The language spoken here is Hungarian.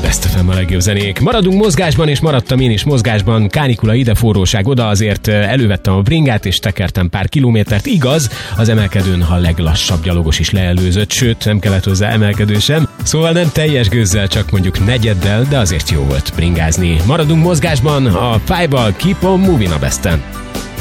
Best FM a legjobb zenék. Maradunk mozgásban, és maradtam én is mozgásban. Kánikula ide, forróság oda, azért elővettem a bringát, és tekertem pár kilométert. Igaz, az emelkedőn a leglassabb gyalogos is leelőzött, sőt, nem kellett hozzá emelkedő sem. Szóval nem teljes gőzzel, csak mondjuk negyeddel, de azért jó volt bringázni. Maradunk mozgásban, a Five-bal Keep on Moving a Besten.